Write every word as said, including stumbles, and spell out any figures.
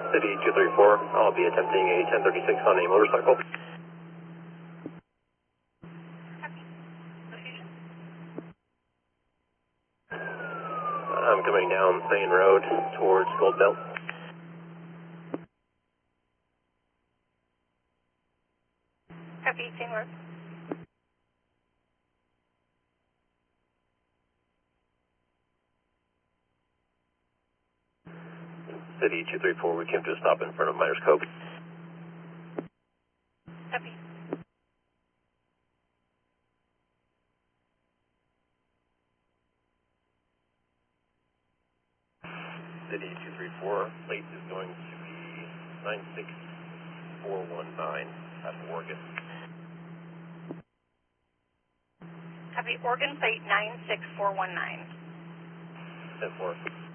City two three four, I'll be attempting a ten thirty-six on a motorcycle. I'm coming down Thane Road towards Gold Belt. Copy, Thane Road. City two three four, we came to a stop in front of Myers Cove. Copy. City two three four, plate is going to be nine six four one nine at Oregon. Copy, Oregon plate nine six four one nine. ten four.